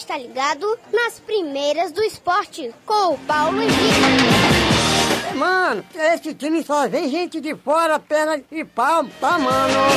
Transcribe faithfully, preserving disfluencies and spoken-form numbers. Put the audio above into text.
está ligado nas primeiras do esporte, com o Paulo Henrique. Mano, esse time só vem gente de fora, perna e pau, tá, mano?